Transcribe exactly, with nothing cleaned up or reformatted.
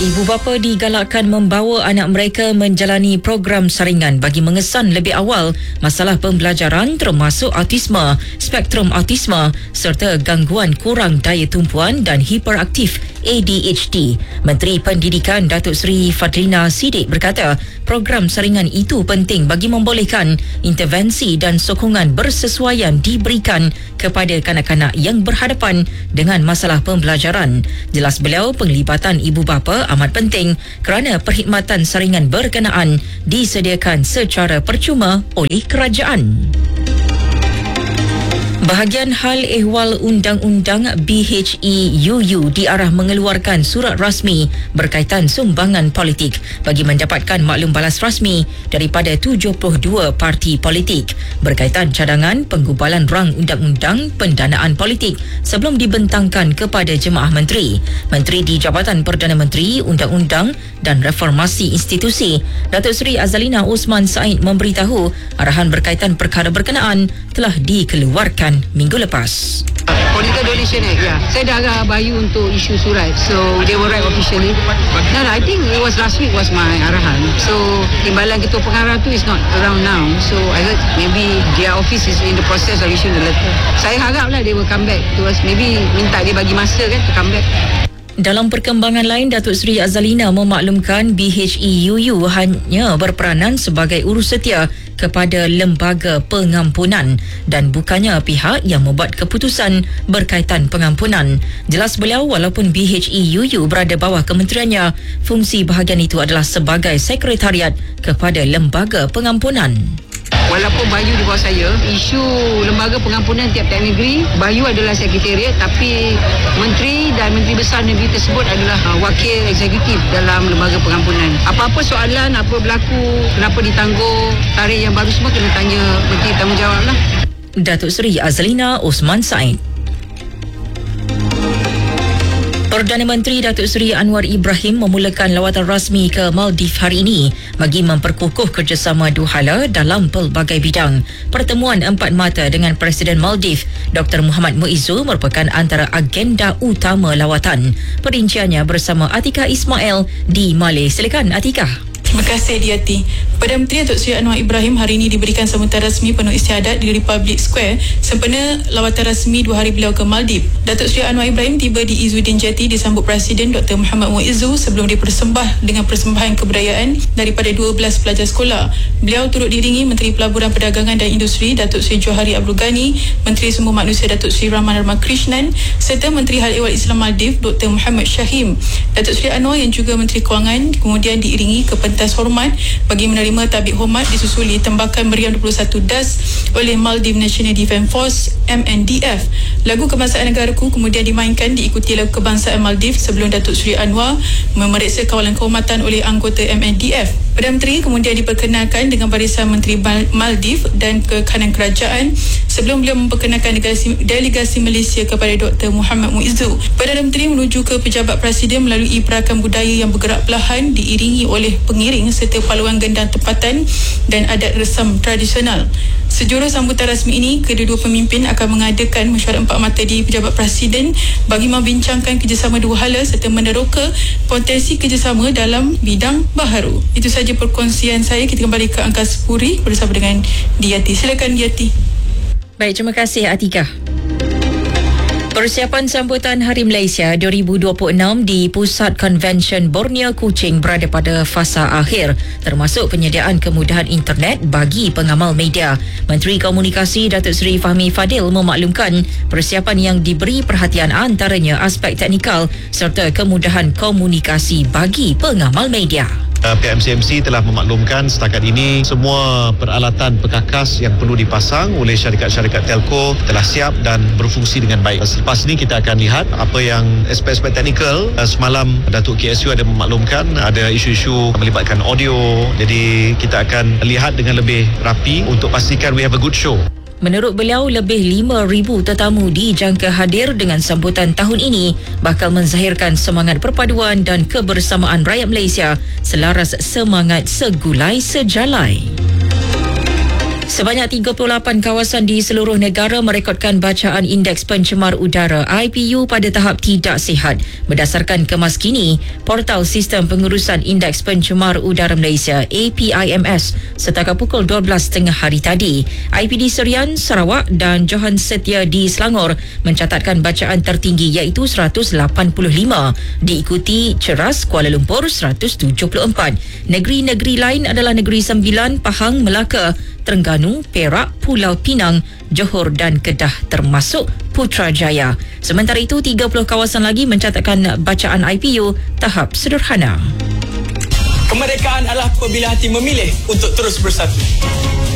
Ibu bapa digalakkan membawa anak mereka menjalani program saringan bagi mengesan lebih awal masalah pembelajaran termasuk autisme, spektrum autisme serta gangguan kurang daya tumpuan dan hiperaktif A D H D. Menteri Pendidikan Datuk Seri Fadlina Siddiq berkata, program saringan itu penting bagi membolehkan intervensi dan sokongan bersesuaian diberikan kepada kanak-kanak yang berhadapan dengan masalah pembelajaran. Jelas beliau, penglibatan ibu bapa amat penting kerana perkhidmatan saringan berkenaan disediakan secara percuma oleh kerajaan. Bahagian Hal Ehwal Undang-Undang B H E U U diarah mengeluarkan surat rasmi berkaitan sumbangan politik bagi mendapatkan maklum balas rasmi daripada tujuh puluh dua parti politik berkaitan cadangan penggubalan rang undang-undang pendanaan politik sebelum dibentangkan kepada jemaah menteri. Menteri di Jabatan Perdana Menteri, Undang-Undang dan Reformasi Institusi, Datuk Seri Azalina Osman Said memberitahu arahan berkaitan perkara berkenaan telah dikeluarkan minggu lepas. Political Donation Act, ya. Saya dah agak bayu untuk isu surat. So, they will write officially. No, no, I think it was last week was my arahan. So, timbalan ketua pengarah tu is not around now. So, I heard maybe their office is in the process of issuing the letter. Saya haraplah they will come back to us. Maybe minta dia bagi masa kan to come back. Dalam perkembangan lain, Datuk Seri Azalina memaklumkan B H E U U hanya berperanan sebagai urus setia kepada lembaga pengampunan dan bukannya pihak yang membuat keputusan berkaitan pengampunan. Jelas beliau, walaupun B H E U U berada bawah kementeriannya, fungsi bahagian itu adalah sebagai sekretariat kepada lembaga pengampunan. Walaupun Bayu di bawah saya, isu lembaga pengampunan tiap-tiap negeri, Bayu adalah sekretariat, tapi menteri dan menteri besar negeri tersebut adalah uh, wakil eksekutif dalam lembaga pengampunan. Apa-apa soalan, apa berlaku, kenapa ditangguh, tarikh yang baru semua kena tanya menteri tanggungjawab lah. Datuk Seri Azalina Osman Said. Perdana Menteri Datuk Seri Anwar Ibrahim memulakan lawatan rasmi ke Maldives hari ini bagi memperkukuh kerjasama dua hala dalam pelbagai bidang. Pertemuan empat mata dengan Presiden Maldives, Doktor Muhammad Muizzu merupakan antara agenda utama lawatan. Perinciannya bersama Atika Ismail di Malay. Silakan Atika. Terima kasih Diati. Perdana Menteri Datuk Seri Anwar Ibrahim hari ini diberikan sambutan rasmi penuh istiadat di Republic Square sempena lawatan rasmi dua hari beliau ke Maldives. Datuk Seri Anwar Ibrahim tiba di Izzuddin Jetty disambut Presiden Doktor Muhammad Muizzu sebelum dipersembah dengan persembahan kebudayaan daripada dua belas pelajar sekolah. Beliau turut diiringi Menteri Pelaburan Perdagangan dan Industri Datuk Seri Johari Abdul Ghani, Menteri Sumber Manusia Datuk Seri Rahman Ramakrishnan serta Menteri Hal Ehwal Islam Maldives Doktor Muhammad Shahim. Datuk Seri Anwar yang juga Menteri Kewangan kemudian diiringi ke pentas hormat bagi menerima tabik hormat disusuli tembakan meriam dua puluh satu das oleh Maldives National Defence Force M N D F. Lagu Kebangsaan Negaraku kemudian dimainkan diikuti lagu Kebangsaan Maldives sebelum Datuk Seri Anwar memeriksa kawalan kehormatan oleh anggota M N D F. Perdana Menteri kemudian diperkenalkan dengan barisan Menteri Maldives dan kekanan kerajaan sebelum beliau memperkenalkan delegasi, delegasi Malaysia kepada Doktor Muhammad Muizzu. Perdana Menteri menuju ke pejabat Presiden melalui perakan budaya yang bergerak perlahan diiringi oleh pengiring serta paluan gendang tempatan dan adat resam tradisional. Sejurus sambutan rasmi ini, kedua-dua pemimpin akan mengadakan mesyuarat empat mata di pejabat Presiden bagi membincangkan kerjasama dua hala serta meneroka potensi kerjasama dalam bidang baharu. Itu saja perkongsian saya. Kita kembali ke Angkasa Puri bersama dengan Diati. Silakan Diati. Baik, terima kasih Atika. Persiapan sambutan Hari Malaysia dua ribu dua puluh enam di Pusat Konvensyen Borneo Kuching berada pada fasa akhir, termasuk penyediaan kemudahan internet bagi pengamal media. Menteri Komunikasi Datuk Seri Fahmi Fadil memaklumkan persiapan yang diberi perhatian antaranya aspek teknikal serta kemudahan komunikasi bagi pengamal media. P M C M C telah memaklumkan setakat ini semua peralatan perkakas yang perlu dipasang oleh syarikat-syarikat telco telah siap dan berfungsi dengan baik. Selepas ini kita akan lihat apa yang aspek-aspek teknikal. Semalam Datuk K S U ada memaklumkan ada isu-isu melibatkan audio. Jadi kita akan lihat dengan lebih rapi untuk pastikan we have a good show. Menurut beliau, lebih lima ribu tetamu dijangka hadir dengan sambutan tahun ini bakal menzahirkan semangat perpaduan dan kebersamaan rakyat Malaysia selaras semangat segulai sejalai. Sebanyak tiga puluh lapan kawasan di seluruh negara merekodkan bacaan indeks pencemar udara I P U pada tahap tidak sihat berdasarkan kemas kini Portal Sistem Pengurusan Indeks Pencemar Udara Malaysia A P I M S setakat pukul dua belas tiga puluh hari tadi. I P D Serian, Sarawak dan Johan Setia di Selangor mencatatkan bacaan tertinggi iaitu seratus lapan puluh lima, diikuti Ceras, Kuala Lumpur seratus tujuh puluh empat. Negeri-negeri lain adalah Negeri Sembilan, Pahang, Melaka, Terengganu, Perak, Pulau Pinang, Johor dan Kedah termasuk Putrajaya. Sementara itu, tiga puluh kawasan lagi mencatatkan bacaan I P U tahap sederhana. Kemerdekaan adalah apabila hati memilih untuk terus bersatu.